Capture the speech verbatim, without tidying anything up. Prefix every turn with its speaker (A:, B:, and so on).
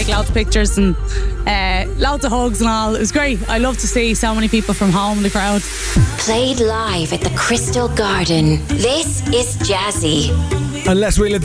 A: take lots of pictures and uh, lots of hugs and all. It was great. I love to see so many people from home in the crowd.
B: Played live at the Crystal Garden. This is Jazzy.
C: Unless we let the